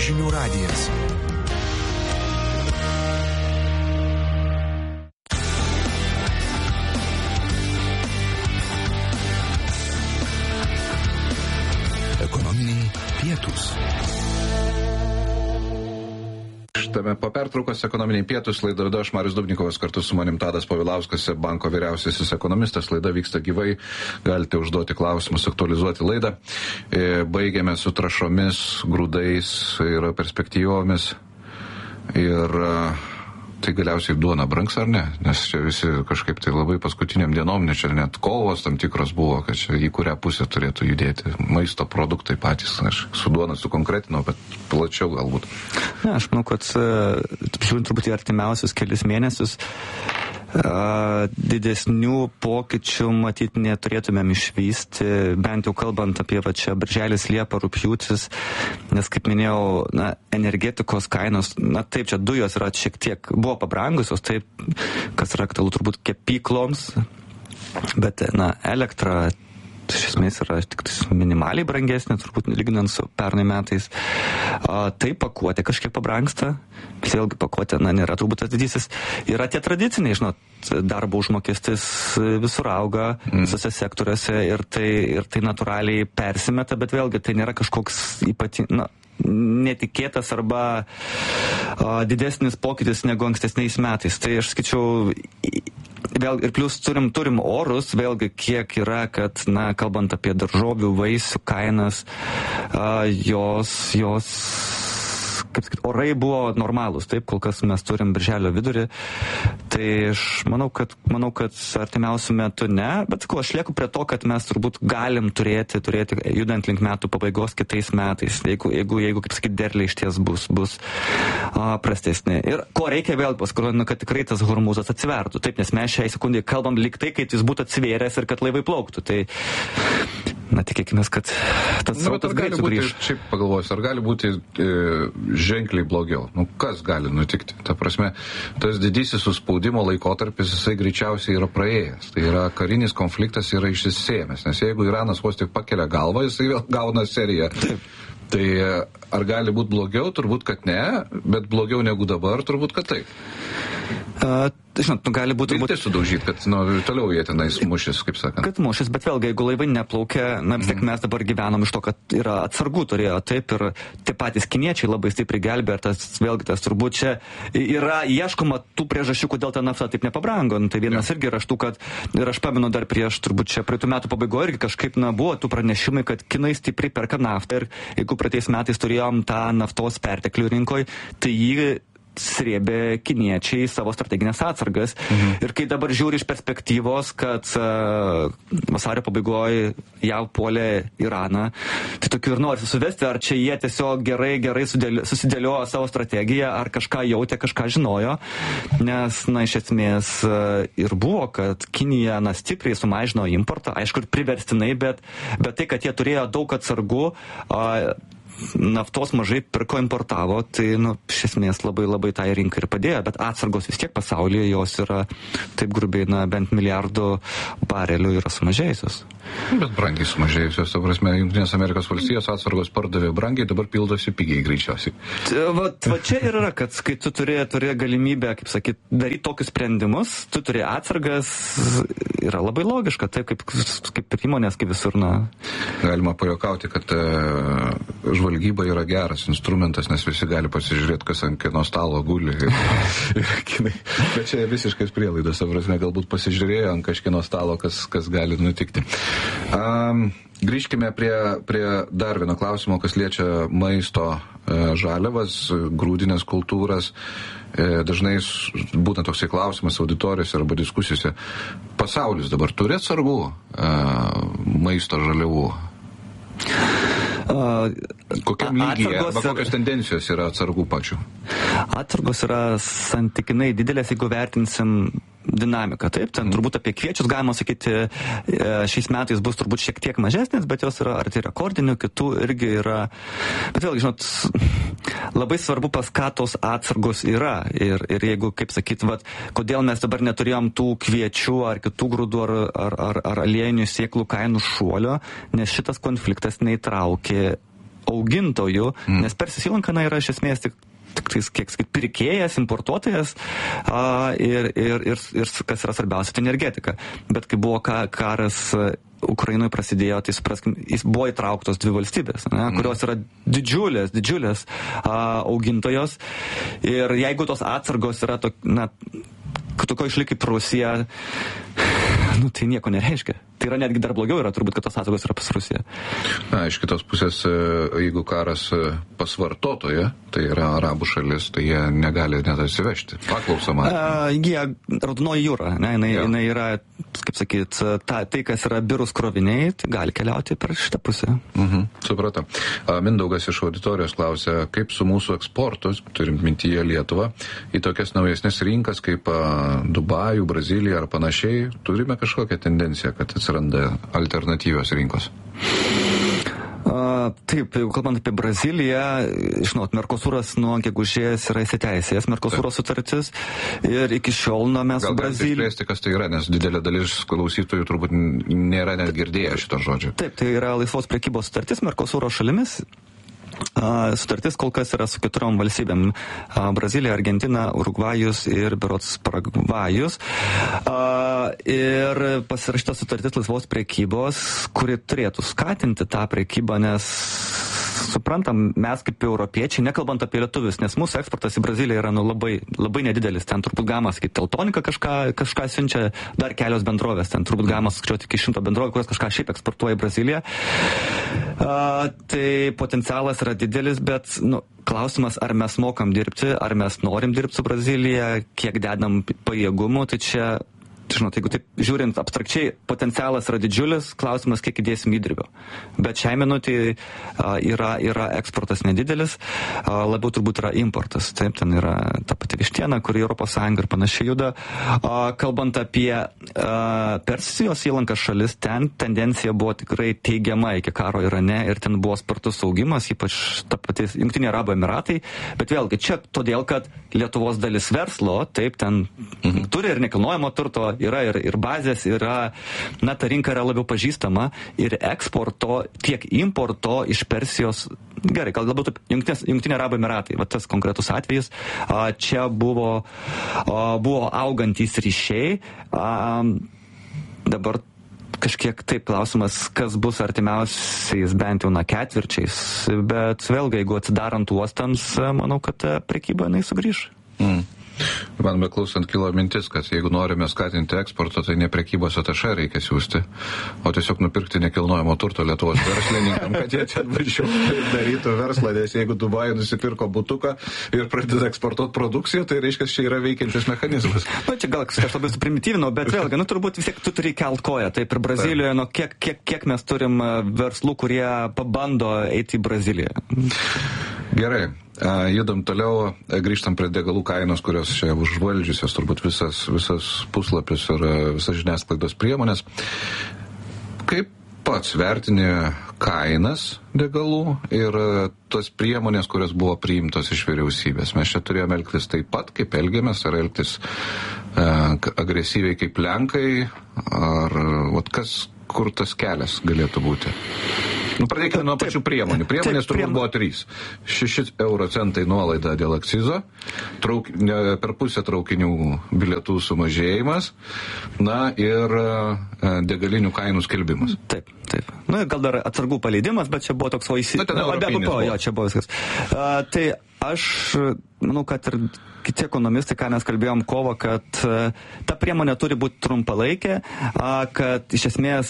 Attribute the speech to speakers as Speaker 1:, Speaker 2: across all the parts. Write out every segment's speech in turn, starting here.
Speaker 1: Žinių radijas. Ekonominiai pietūs.
Speaker 2: Šitame po pertraukos ekonominiai pietūs laidą vedu aš, Marius Dubnikovas, kartu su manim Tadas Povilauskas, banko vyriausiasis ekonomistas. Laida vyksta gyvai, galite užduoti klausimus, aktualizuoti laidą. Baigėme su trąšomis, grūdais ir perspektyvomis. Ir tai galiausiai duona brangs ar ne? Nes čia visi kažkaip tai labai paskutiniam dienom, nes čia net kovos tam tikros buvo, kad čia į kurią pusę turėtų judėti. Maisto produktai patys, aš su duona sukonkretinau, bet plačiau galbūt.
Speaker 3: Na, aš manau, kad žiūrint turbūt į artimiausius kelius mėnesius, didesnių pokyčių matyti neturėtumėm išvysti, bent jau kalbant apie čia birželis, liepa, rugpjūtis, nes kaip minėjau, energetikos kainos, taip, čia dujos yra šiek tiek, buvo pabrangusios, taip, kas yra aktualu turbūt kepykloms, bet, elektra iš esmės yra tik minimaliai brangesnė, turbūt lyginant su pernai metais. Tai pakuotė kažkiek pabrangsta, bet vėlgi pakuotė, nėra turbūt tas didysis. Yra tie tradiciniai, darbo užmokestis visur auga, visose sektoriuose ir tai natūraliai persimeta, bet vėlgi tai nėra kažkoks netikėtas arba didesnis pokytis negu ankstesniais metais. Tai aš skaičiau, vėl ir plus turim orus, vėlgi kiek yra, kad, kalbant apie daržovių, vaisių kainas, jos kaip sakyt, orai buvo normalūs, taip, kol kas mes turim birželio vidurį, tai aš manau, kad artimiausių metų ne, bet aš lieku prie to, kad mes turbūt galim turėti judant link metų pabaigos kitais metais, jeigu kaip sakyt, derliai išties bus prastesni. Ir ko reikia vėl paskui, kad tikrai tas hormuzas atsivertų, taip, nes mes šiai sekundai kalbam lyg tai, kad jis būtų atsivėręs ir kad laivai plauktų, tai tikėkime, kad tas srautas greit sugrįš.
Speaker 2: Šiaip pagalvosiu, ar gali būti ženkliai blogiau? Kas gali nutikti? Ta prasme, tas didysis suspaudimo laikotarpis, jisai greičiausiai yra praėjęs. Tai yra karinis konfliktas yra išsisėmęs, nes jeigu Iranas vos tik pakelia galvą, jisai vėl gauna seriją. Tai ar gali būti blogiau? Turbūt, kad ne, bet blogiau negu dabar, turbūt, kad taip.
Speaker 3: Gali būti...
Speaker 2: Viltis sudaužyti, kad toliau jie tenais mušis, kaip sakant.
Speaker 3: Kad mušis, bet vėlgi, jeigu laivai neplaukia, vis tiek mes dabar gyvenam iš to, kad yra atsargų turėjo, taip, ir tie patys kiniečiai labai stipriai gelbė, ir tas turbūt čia yra ieškoma tų priežasčių, kodėl ta nafta taip nepabrango. Tai vienas irgi yra štų, kad, ir aš pamenu dar prieš, turbūt čia praeitų metų pabaigoje irgi kažkaip buvo tų pranešimai, kad kinai stipriai perka naftą, ir jeigu praeitais metais turėjom tą naftos perteklių rinkoje, tai jį srėbė kiniečiai savo strateginės atsargas. Ir kai dabar žiūri iš perspektyvos, kad vasario pabaigoje JAV puolė Iraną, tai tokių ir norisi suvesti, ar čia jie tiesiog gerai susidėliojo savo strategiją, ar kažką jautė, kažką žinojo, nes, iš esmės ir buvo, kad Kinija, stipriai sumažino importą, aišku, ir priverstinai, bet tai, kad jie turėjo daug atsargų, naftos mažai pirko, importavo, tai, iš esmės labai tai rinkai ir padėjo, bet atsargos vis tiek pasaulyje jos yra, taip grubiai, bent milijardų barelių yra sumažėjusios.
Speaker 2: Bet brangiai sumažėjusios, ta prasme, Jungtinės Amerikos valstijos atsargos pardavė brangiai, dabar pildosi pigiai greičiausiai. Va
Speaker 3: čia ir yra, kad kai tu turi galimybę, kaip sakyt, daryti tokius sprendimus, tu turi atsargas, yra labai logiška, taip kaip įmonės, kaip visur,
Speaker 2: Galima pajuokauti, kad žvalgyba yra geras instrumentas, nes visi gali pasižiūrėti, kas ant kieno stalo guli. Bet čia visiškas prielaidas, galbūt pasižiūrėjo ant kažkieno stalo, kas gali nutikti. Grįžkime prie dar vieno klausimo, kas liečia maisto žaliavas, grūdinės kultūras. Dažnai būtent toksai klausimas auditorijose arba diskusijose. Pasaulis dabar turi atsargų maisto žaliavų? Kokiam lygyje arba kokios tendencijos yra atsargų pačių?
Speaker 3: Atsargos yra santykinai didelės, jeigu vertinsim dinamiką. Taip, ten turbūt apie kviečius galima sakyti, šiais metais bus turbūt šiek tiek mažesnės, bet jos yra arti rekordinių, kitų irgi yra. Bet vėlgi, labai svarbu, pas ką tos atsargos yra. Ir jeigu, kaip sakyt, kodėl mes dabar neturėjom tų kviečių ar kitų grūdų ar aliejinių sėklų kainų šuolio, nes šitas konfliktas neįtraukė augintojų, nes Persijos įlanka yra iš esmės tik kiek sakyt, pirkėjas, importuotojas ir kas yra svarbiausia, tai energetika. Bet kai buvo karas Ukrainoje prasidėjo, tai supraskim, jis buvo įtrauktos dvi valstybės, kurios yra didžiulės augintojos. Ir jeigu tos atsargos yra tokio išlik kaip Rusija, tai nieko nereiškia. Tai yra netgi dar blogiau yra, turbūt, kad tos atsargos yra pas Rusiją.
Speaker 2: Na, iš kitos pusės, jeigu karas pas vartotoją, tai yra arabų šalis, tai jie negali net atsivežti. Paklausą matyti.
Speaker 3: Raudonoji jūra, jinai yra, kaip sakyt, tai, kas yra birūs kroviniai, tai gali keliauti per šitą pusę.
Speaker 2: Supratau. Mindaugas iš auditorijos klausia, kaip su mūsų eksportu, turim mintyje Lietuvą, į tokias naujesnės rinkas kaip Dubajų, Brazilija ar panašiai, turime kažkokią tendenciją, kad atsiranda alternatyvios rinkos?
Speaker 3: Taip, jeigu kalbant apie Braziliją, žinot, Mercosuras nuo gegužės yra įsiteisėjęs, Mercosuro sutartis, ir iki šiol mes
Speaker 2: su Brazilija... Gal išplėsti, kas tai yra, nes didelė dalis klausytojų turbūt nėra net girdėję šito žodžio.
Speaker 3: Taip, tai yra laisvos prekybos sutartis Mercosuro šalimis. Sutartis kol kas yra su 4 valstybėm – Brazilija, Argentina, Urugvajus ir berods Paragvajus. Ir pasirašyta sutartis laisvos prekybos, kuri turėtų skatinti tą prekybą, nes suprantam, mes kaip europiečiai, nekalbant apie lietuvius, nes mūsų eksportas į Braziliją yra labai nedidelis. Ten turbūt galima sakyti, Teltonika kažką siunčia, dar kelios bendrovės. Ten turbūt galima skaičiuoti iki 100 bendrovės, kurios kažką šiaip eksportuoja į Braziliją. Tai potencialas yra didelis, bet klausimas, ar mes mokam dirbti, ar mes norim dirbti su Brazilija, kiek dedam pajėgumų, tai čia, žinot, jeigu taip žiūrint abstrakčiai, potencialas yra didžiulis, klausimas, kiek įdėsim įdirbio. Bet šiai minutį yra eksportas nedidelis, labiau turbūt yra importas. Taip, ten yra ta pati vištiena, kuri Europos Sąjunga ir panašiai juda. Kalbant apie Persijos įlanką šalis, ten tendencija buvo tikrai teigiama iki karo Irane ir ten buvo spartus augimas, ypač ta pati Jungtiniai Arabų Emiratai. Bet vėlgi, čia todėl, kad Lietuvos dalis verslo, taip, ten turi ir nekilnojamo turto, yra ir bazės, ta rinka yra labiau pažįstama ir eksporto, tiek importo iš Persijos, gerai, galbūt Jungtiniai Arabų Emiratai, va tas konkretus atvejis, čia buvo augantys ryšiai, dabar kažkiek taip klausimas, kas bus artimiausiais bent jau ketvirčiais, bet vėlgi, jeigu atsidarant uostams, manau, kad prekyba sugrįš.
Speaker 2: Man beklausant kilo mintis, kad jeigu norime skatinti eksportą, tai ne prekybos atašė reikia siūsti, o tiesiog nupirkti nekilnojamo turto Lietuvos verslininkam, kad jie čia atvažiuotų ir darytų verslą, nes jeigu Dubajui nusipirko butuką ir pradeda eksportuoti produkciją, tai reiškia, čia yra veikiantis mechanizmas.
Speaker 3: Čia gal kažkas labai suprimityvino, bet vėlgi, turbūt vis tiek tu turi kelt koją. Taip ir Brazilijoje, kiek mes turim verslų, kurie pabando eiti į Braziliją.
Speaker 2: Gerai. Judam toliau, grįžtam prie degalų kainos, kurios čia užvaldžiusios turbūt visas puslapius ir visas žiniasklaidos priemonės. Kaip pats vertini kainas degalų ir tos priemonės, kurios buvo priimtos iš vyriausybės? Mes čia turėjome elgtis taip pat, kaip elgiamės, ar elgtis agresyviai kaip Lenkai, ar kur tas kelias galėtų būti? Pradėkime nuo pačių priemonių. Priemonės turbūt buvo 3. 6 euro centai nuolaida dėl akcizo, per pusę traukinių bilietų sumažėjimas, ir degalinių kainų skelbimas.
Speaker 3: Taip. Gal dar atsargų paleidimas, bet čia buvo toks čia buvo viskas. Tai aš manau, kad ir kiti ekonomistai, ką mes kalbėjom kovą, kad ta priemonė turi būti trumpalaikė, kad iš esmės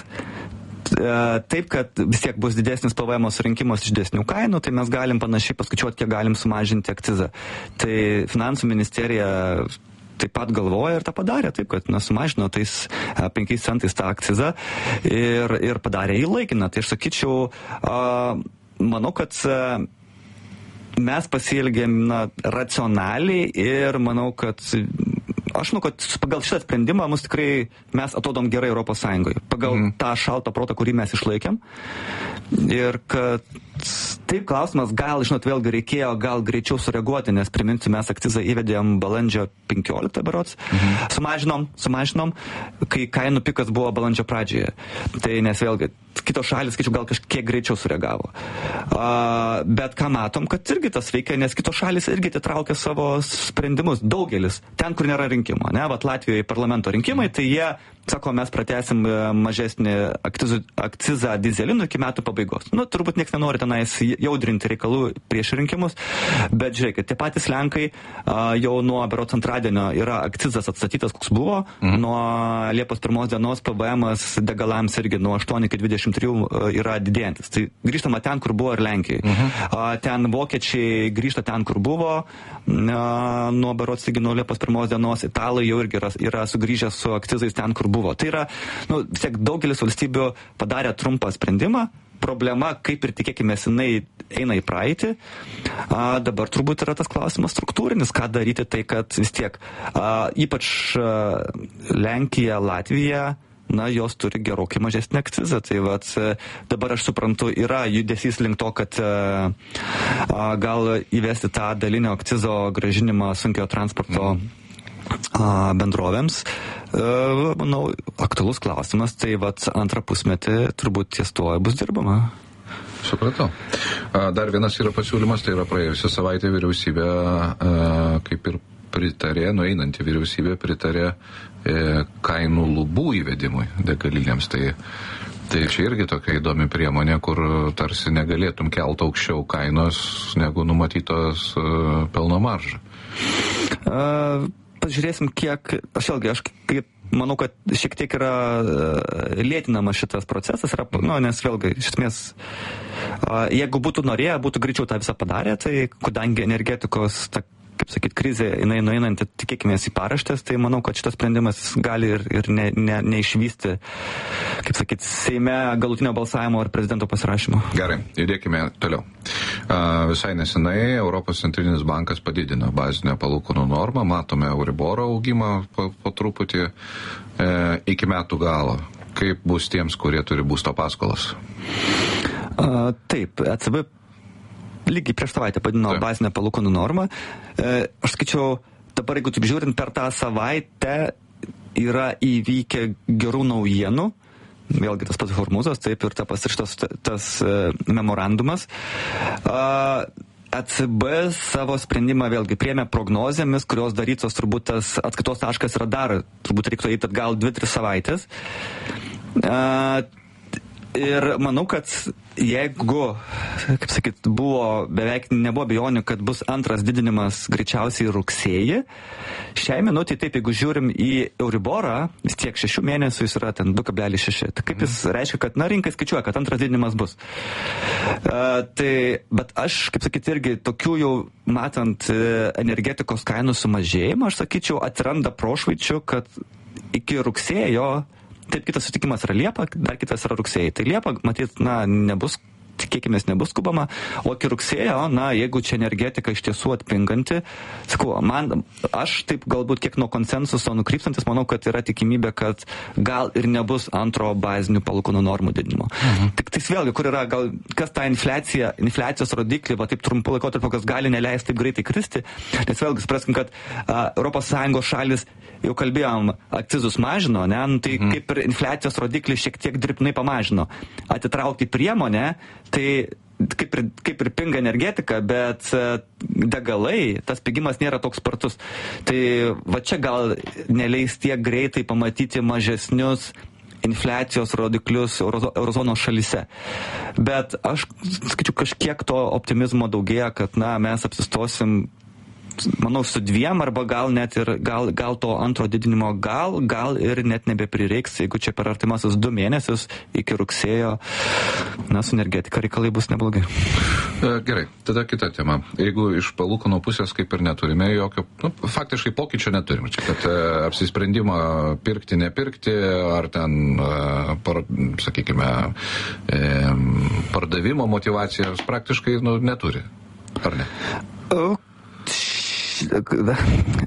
Speaker 3: taip, kad vis tiek bus didesnis PVM surinkimas iš didesnių kainų, tai mes galim panašiai paskaičiuoti, kiek galim sumažinti akcizą. Tai finansų ministerija taip pat galvoja ir tą padarė, taip, kad sumažino tais 5 centais tą akcizą ir padarė jį laikiną. Tai aš sakyčiau, manau, kad mes pasielgėm racionaliai ir manau, kad pagal šitą sprendimą mes atrodom gerai Europos Sąjungoje. Pagal tą šaltą protą, kurį mes išlaikėm. Ir kad Taip, klausimas, gal, žinot, vėlgi reikėjo gal greičiau sureaguoti, nes priminsiu, mes akcizą įvedėm balandžio 15 berods. Sumažinom, kai kainų pikas buvo balandžio pradžioje. Tai nes vėlgi, kitos šalis, skaičiu, gal kažkiek greičiau sureagavo. Bet ką matom, kad irgi tas veikia, nes kitos šalis irgi atitraukia savo sprendimus. Daugelis, ten, kur nėra rinkimo, ne, vat Latvijoje parlamento rinkimai, tai jie sako, mes pratęsim mažesnį akcizą dyzelinų iki metų pabaigos. Nu, turbūt niekas nenori tenais jaudrinti reikalų prieš rinkimus, bet žiūrėkit, tie patys Lenkai jau nuo berods antradienio yra akcizas atstatytas, koks buvo, nuo Liepos 1 dienos PVM-as degalams irgi nuo 8 iki 23 yra didėjantis. Tai grįžtama ten, kur buvo ir Lenkijai. Ten vokiečiai grįžta ten, kur buvo, nuo berods taigi nuo Liepos 1 dienos italai jau irgi yra sugrįžę su akcizais ten, kur buvo. Tai yra, vis tiek daugelis valstybių padarė trumpą sprendimą, problema, kaip ir tikėkime, jinai eina į praeitį. Dabar turbūt yra tas klausimas struktūrinis, ką daryti, tai kad vis tiek, ypač Lenkija, Latvija, na, jos turi gerokai mažesnį akcizą. Tai vat, dabar aš suprantu, yra judesys link to, kad gal įvesti tą dalinio akcizo grąžinimą sunkiojo transporto bendrovėms. Manau, aktualus klausimas, tai vat antrą pusmetį turbūt ties tuo bus dirbama.
Speaker 2: Supratau. Dar vienas yra pasiūlymas, tai yra praėjusią savaitę vyriausybė kaip ir pritarė, nueinanti vyriausybė pritarė kainų lubų įvedimui degalinėms. Tai čia irgi tokia įdomi priemonė, kur tarsi negalėtum kelt aukščiau kainos negu numatytos pelno marža.
Speaker 3: Pažiūrėsim, kiek, aš kaip manau, kad šiek tiek yra lėtinamas šitas procesas, nes vėlgi, iš esmės, jeigu būtų norėję, būtų greičiau tą visą padarę, tai kadangi energetikos, kaip sakyt, krizė, jinai nueinanti, tikėkimės į paraštės, tai manau, kad šitas sprendimas gali ir neišvysti, kaip sakyt, Seime galutinio balsavimo ar prezidento pasirašymo.
Speaker 2: Gerai, judėkime toliau. Visai nesenai Europos centrinis bankas padidino bazinę palūkanų normą, matome Euriboro augimą po truputį iki metų galo. Kaip bus tiems, kurie turi būsto paskolas?
Speaker 3: Taip, ECB lygiai prieš savaitę padidino bazinę palūkanų normą. Aš skaičiau, dabar jeigu taip žiūrint, per tą savaitę yra įvykę gerų naujienų. Vėlgi tas pats Hormuzas, taip ir tas memorandumas. ECB savo sprendimą vėlgi priėmė prognozėmis, kurios darytos turbūt tas atskaitos taškas yra dar, turbūt reiktų eiti atgal 2-3 savaitės. Ir manau, kad jeigu, kaip sakyt, beveik nebuvo abejonių, kad bus antras didinimas greičiausiai rugsėjį, šiai minutį, taip, jeigu žiūrim į Euriborą, vis tiek 6 mėnesių jis yra ten 2,6. Tai kaip jis reiškia, kad, rinkai skaičiuoja, kad antras didinimas bus. Bet aš, kaip sakyt, irgi tokių jau matant energetikos kainų sumažėjimą, aš sakyčiau, atsiranda prošvaičių, kad iki rugsėjo. Taip, kitas sutikimas yra Liepa, dar kitas yra rugsėjai. Tai Liepa, matyt, nebus, tikėkimės, nebus skubama, o iki rugsėjo, jeigu čia energetika iš tiesų atpinganti, sakau, aš taip galbūt kiek nuo konsensuso nukrypstantis, manau, kad yra tikimybė, kad gal ir nebus antro bazinių palūkanų normų didinimo. Tik tais vėlgi, kur yra, gal, kas tą infliacijos rodiklį, taip trumpu laikotarpiu, kas gali neleisti taip greitai kristi, nes vėlgi, supraskim, kad ES šalis, jau kalbėjom, akcizus mažino, tai kaip ir infliacijos rodiklį šiek tiek dirbtinai pamažino. Atitraukti priemonę, tai kaip ir pinga energetika, bet degalai, tas pigimas nėra toks spartus. Tai va čia gal neleis tiek greitai pamatyti mažesnius infliacijos rodiklius eurozonos šalyse. Bet aš skaičiu, kažkiek to optimizmo daugėja, kad mes apsistosim, manau, su 2 arba gal net ir gal to antro didinimo gal ir net nebeprireiks, jeigu čia per artimasius 2 mėnesius iki rugsėjo, su energetika reikalai bus neblogai.
Speaker 2: Gerai, tada kita tema. Jeigu iš palūkanų pusės kaip ir neturime jokio, faktiškai pokyčio neturime. Čia, kad apsisprendimą pirkti, nepirkti, ar ten, sakykime, pardavimo motyvacijos praktiškai neturi, ar ne?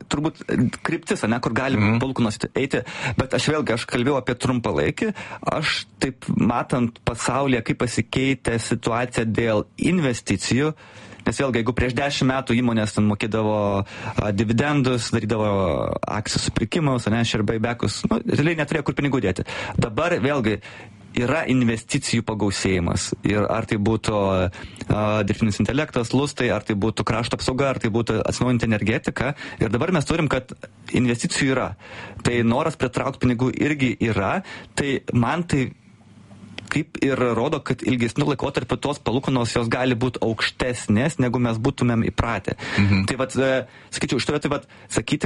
Speaker 3: turbūt kryptis, ne, kur gali palūkanos eiti, bet aš kalbėjau apie trumpalaikį, aš taip matant pasaulyje, kaip pasikeitė situacija dėl investicijų, nes vėlgi, jeigu prieš 10 metų įmonės ten mokėdavo dividendus, darydavo akcijų supirkimus, share buybackus, realiai neturėjo kur pinigų dėti. Dabar vėlgi yra investicijų pagausėjimas. Ir ar tai būtų dirbtinis intelektas, lustai, ar tai būtų krašto apsauga, ar tai būtų atsinaujinti energetika. Ir dabar mes turim, kad investicijų yra. Tai noras pritraukti pinigų irgi yra. Tai man tai kaip ir rodo, kad ilgesniu laikotarpiu tos palūkanos jos gali būti aukštesnės, negu mes būtumėm įpratę. Tai sakyčiau, iš to sakyti,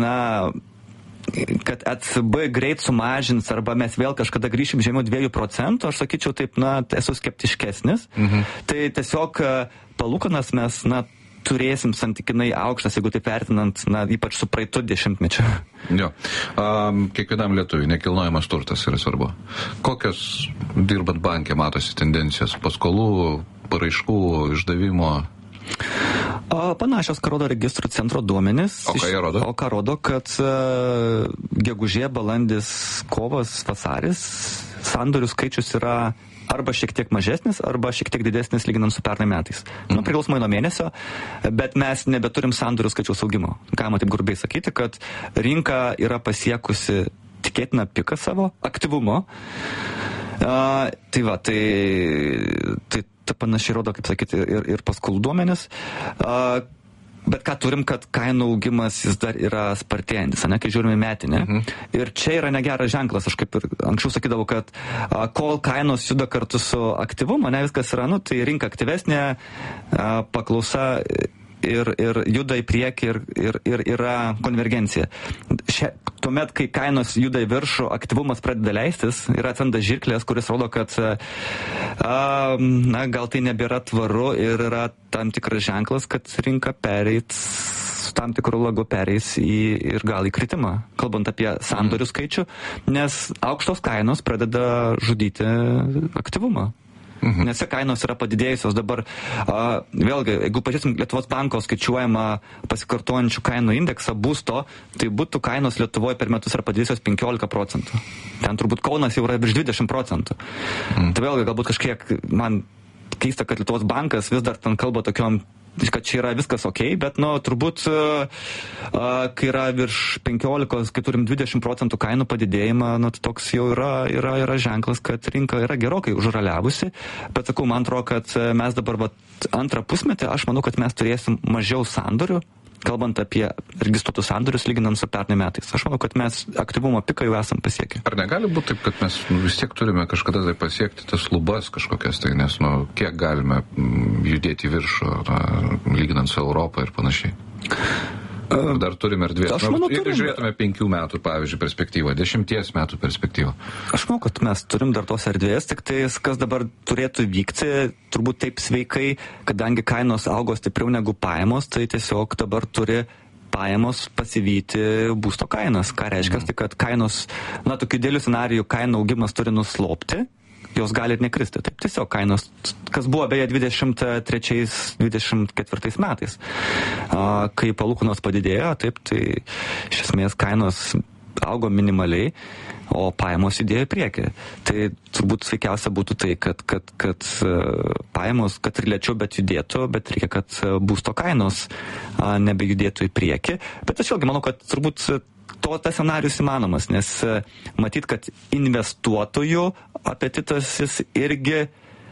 Speaker 3: kad ECB greit sumažins arba mes vėl kažkada grįšim žemiau 2%, aš sakyčiau taip, esu skeptiškesnis. Tai tiesiog palūkanas mes, turėsim santykinai aukštas, jeigu taip vertinant, ypač su praeitu dešimtmečiu.
Speaker 2: Jo. Kiekvienam lietuviui nekilnojamas turtas yra svarbu. Kokios dirbant bankė matosi tendencijos? Paskolų, paraiškų, išdavimo?
Speaker 3: Panašios, ką rodo registrų centro duomenys.
Speaker 2: O ką jie rodo?
Speaker 3: O ką rodo, kad gegužė, balandis, kovas, vasaris sandorių skaičius yra arba šiek tiek mažesnis, arba šiek tiek didesnis lyginant su pernai metais. Priklausomai nuo mėnesio, bet mes nebeturim sandorių skaičiaus augimo. Galima taip grubiai sakyti, kad rinka yra pasiekusi tikėtiną piką savo aktyvumo. Tai panašiai rodo, kaip sakyti, ir paskolų duomenis. Bet ką turim, kad kainų augimas jis dar yra spartėjantis, kai žiūrime metinę. Ir čia yra negeras ženklas. Aš kaip ir anksčiau sakydavau, kad kol kainos juda kartu su aktyvumu, viskas yra, tai rinka aktyvesnė, paklausa ir juda į priekį ir yra konvergencija. Tuomet, kai kainos juda į viršų, aktyvumas pradeda leistis ir atsiranda žirklės, kuris rodo, kad gal tai nebėra tvaru ir yra tam tikras ženklas, kad rinka su tam tikrų lagu pereis ir gal į kritimą, kalbant apie sandorių skaičių, nes aukštos kainos pradeda žudyti aktyvumą. Nes kainos yra padidėjusios dabar. Vėlgi, jeigu pažiūrėsim Lietuvos banko skaičiuojamą pasikartojančių kainų indeksą būsto, tai būtų kainos Lietuvoje per metus yra padidėjusios 15%. Ten turbūt Kaunas jau yra virš 20%. Tai vėlgi, galbūt kažkiek man keista, kad Lietuvos bankas vis dar ten kalba tokiom, kad čia yra viskas ok, bet turbūt kai yra virš 15, kai turim 20% kainų padidėjimą, toks jau yra ženklas, kad rinka yra gerokai užraliavusi, bet sakau, man atrodo, kad mes dabar antrą pusmetį, aš manau, kad mes turėsim mažiau sandorių, kalbant apie registruotus sandorius, lyginant su pernai metais. Aš manau, kad mes aktyvumo piką jau esam pasiekę.
Speaker 2: Ar negali būti taip, kad mes vis tiek turime kažkada tai pasiekti tas lubas kažkokias, tai nes kiek galime judėti į viršų, lyginant su Europą ir panašiai? Dar turime erdvės. Jeigu žiūrėtume 5 metų, pavyzdžiui, perspektyvą, 10 metų perspektyvą.
Speaker 3: Aš manau, kad mes turim dar tos erdvės, tik tai kas dabar turėtų vykti, turbūt taip sveikai, kadangi kainos augo stipriau negu pajamos, tai tiesiog dabar turi pajamos pasivyti būsto kainas. Ką reiškia, tai kad kainos, tokių dėlių scenarijų kainų augimas turi nuslopti, jos gali ir nekristi. Taip, tiesiog kainos, kas buvo beje 23-24 metais. Kai palūkanos padidėjo, taip, tai iš esmės kainos augo minimaliai, o pajamos judėjo į priekį. Tai turbūt sveikiausia būtų tai, kad pajamos, kad ir lėčiau, bet judėtų, bet reikia, kad būsto kainos nebejudėtų į priekį. Bet aš vėlgi manau, kad turbūt tas scenarius įmanomas, nes matyt, kad investuotojų apetitas jis irgi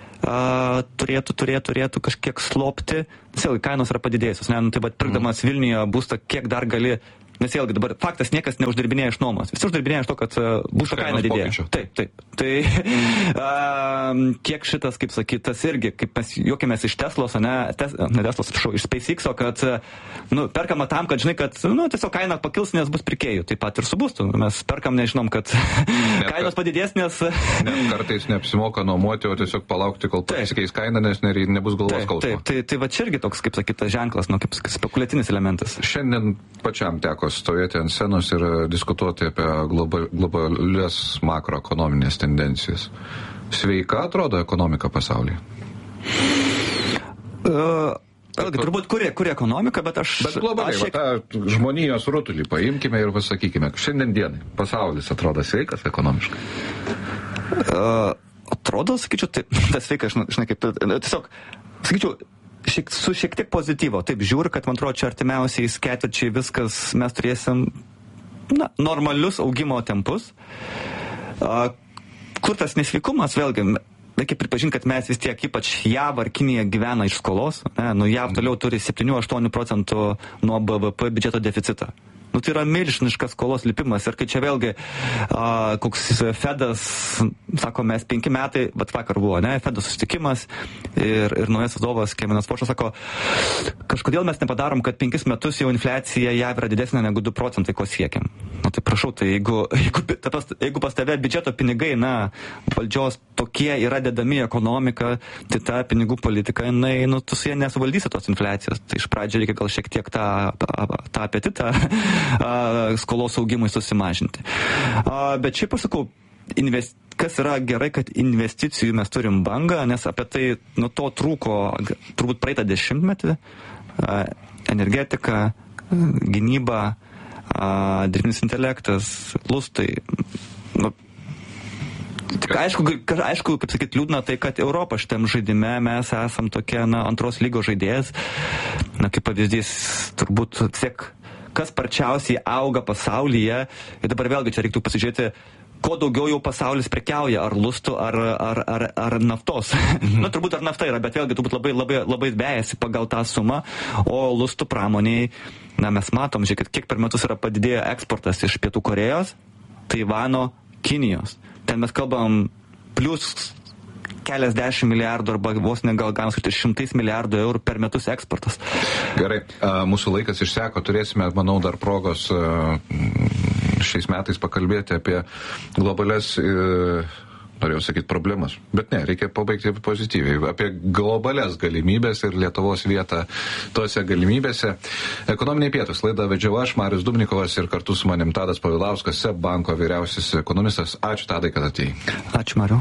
Speaker 3: turėtų kažkiek slopti. Nes vėlgi kainos yra padidėjusios. Tai pirkdamas Vilniuje būstą, kiek dar gali. Nes vėlgi dabar faktas, niekas neuždirbinėja iš nuomos. Visi uždirbinėja iš to, kad būsto kaina didėja. Taip. Tai kiek šitas, kaip sakyt, tas irgi, kaip mes juokėmės iš Teslos, iš SpaceX'o, kad perkama tam, kad žinai, kad tiesiog kaina pakils, nes bus pirkėjų. Taip pat ir su būstu. Mes perkam, nežinom, kad kainos padidės, nes
Speaker 2: kartais neapsimoka nuomoti, o tiesiog palaukti, kol pasikeis kaina, nes nebus galvos skausmo.
Speaker 3: Tai va čia irgi toks, kaip sakyt, ženklas, kaip spekuliacinis elementas.
Speaker 2: Šiandien pačiam teko stovėti ant scenos ir diskutuoti apie globalias makroekonominės tendencijas. Sveika atrodo ekonomika pasaulyje?
Speaker 3: Vėlgi, turbūt kuri ekonomika, bet aš...
Speaker 2: Bet globaliai, tą žmonijos rutulį paimkime ir pasakykime, šiandien dienai pasaulis atrodo sveikas ekonomiškai.
Speaker 3: Atrodo, sakyčiau, tai sveikas, žinai, kaip tiesiog, sakyčiau, su šiek tiek pozityvo. Taip žiūri, kad man atrodo, čia artimiausiais ketvirčiai viskas mes turėsim normalius augimo tempus. Kur tas nesveikumas, vėlgi, reikia pripažinti, kad mes vis tiek, ypač JAV ar Kinija, gyvena iš skolos. JAV toliau turi 7-8% nuo BVP biudžeto deficitą. Tai yra milžiniškas skolos lipimas ir kai čia vėlgi koks Fedas, sako, mes 5 metai, bet vakar buvo, Fedas susitikimas ir naujas vadovas Kevinas Fošas sako, kažkodėl mes nepadarom, kad 5 metus jau infliacija JAV yra didesnė negu 2%, ko siekiam. Tai prašau, tai jeigu pas tave biudžeto pinigai, valdžios tokie yra dedami į ekonomiką, tai ta pinigų politika, tu su jie nesuvaldysi tos infliacijos. Tai iš pradžio reikia gal šiek tiek tą apetitą skolos augimui susimažinti. Bet šiaip pasakau, kas yra gerai, kad investicijų mes turim bangą, nes apie tai nuo to trūko turbūt praeitą dešimtmetį. Energetika, gynyba, dirbtinis intelektas, lustai. Aišku, kaip sakyt, liūdna tai, kad Europą šitam žaidime mes esam tokie antros lygos žaidėjas. Kaip pavyzdys, turbūt tiek kas sparčiausiai auga pasaulyje. Ir dabar vėlgi čia reiktų pasižiūrėti, ko daugiau jau pasaulis prekiauja, ar lustų, ar naftos. Turbūt ar nafta yra, bet vėlgi turbūt labai vejasi pagal tą sumą, o lustų pramoniai, mes matom, žiūrėkit, kiek per metus yra padidėję eksportas iš Pietų Korėjos, Taivano, Kinijos. Ten mes kalbam plus keliasdešimt milijardų arba vos negal galima sakyti 100 milijardų eurų per metus eksportas.
Speaker 2: Gerai, mūsų laikas išseko, turėsime, manau, dar progos šiais metais pakalbėti apie globalias, norėjau sakyti, problemas. Bet ne, reikia pabaigti pozityviai. Apie globalias galimybės ir Lietuvos vietą tose galimybėse. Ekonominiai pietūs laidą vedžiau aš, Marius Dubnikovas, ir kartu su manim Tadas Povilauskas, SEB banko vyriausiasis ekonomistas. Ačiū, Tadai, kad atėjai.
Speaker 3: Ačiū, Mariu.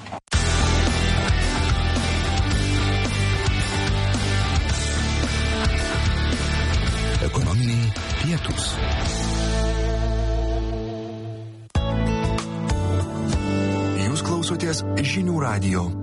Speaker 1: Ekonominiai pietūs. Jūs klausotės Žinių radijo.